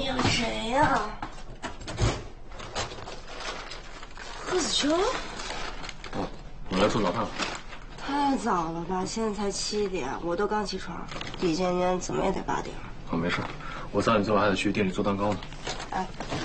有谁呀？贺子秋。 哦，我来做早饭了。 太早了吧？现在才7点，我都刚起床。李尖尖怎么也得8点。 哦，没事，我3点最后还得去店里做蛋糕呢。 哎，